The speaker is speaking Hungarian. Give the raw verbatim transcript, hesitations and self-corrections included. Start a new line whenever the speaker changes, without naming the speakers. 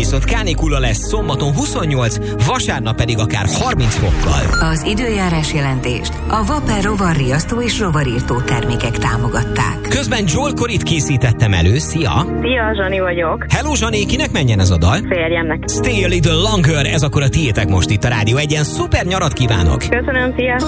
viszont kánikula lesz, szombaton huszonnyolc, vasárnap pedig akár harminc fokkal.
Az időjárás jelentést a Vapor rovar riasztó és rovarírtó termékek támogatták.
Közben Joel Corryt készítettem elő, szia!
Szia, Zsani vagyok.
Hello Zsani, kinek menjen ez a dal?
Férjemnek.
Stay a little longer, ez akkor a tiétek most itt a Rádió Egyen. Szuper nyarat kívánok!
Köszönöm, szia!